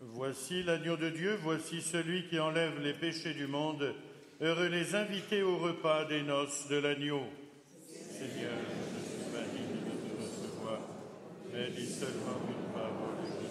Voici l'agneau de Dieu, voici celui qui enlève les péchés du monde. Heureux les invités au repas des noces de l'agneau. Seigneur, je ne suis pas digne de te recevoir, mais dis seulement une